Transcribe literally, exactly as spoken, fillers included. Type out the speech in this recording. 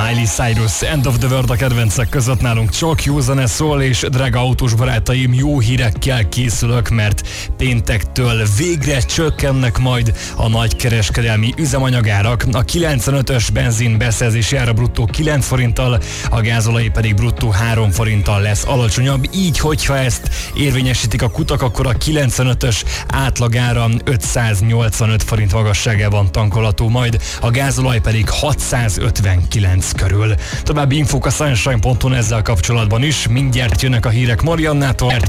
Miley Cyrus, End of the World a kedvencek között nálunk csak jó zene szól, és drága autós barátaim, jó hírekkel készülök, mert péntektől végre csökkennek majd a nagykereskedelmi üzemanyagárak. A kilencvenötös benzin beszerzési ára bruttó kilenc forinttal, a gázolaj pedig bruttó három forinttal lesz alacsonyabb, így hogyha ezt érvényesítik a kutak, akkor a kilencvenötös átlagára ötszáznyolcvanöt forint magasságában tankolható majd, a gázolaj pedig hatszázötvenkilenc körül. További infók a sunshine pont hu ezzel kapcsolatban is, mindjárt jönnek a hírek Mariannától.